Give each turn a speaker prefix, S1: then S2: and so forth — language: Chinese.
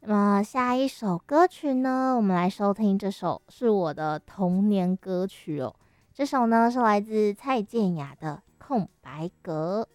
S1: 那么下一首歌曲呢，我们来收听这首是我的童年歌曲哦。这首呢是来自蔡健雅的《空白格》。